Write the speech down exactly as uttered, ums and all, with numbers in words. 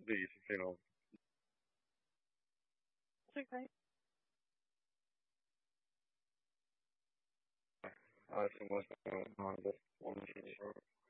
dices, you know. It's okay. I think most of the time, just one machine.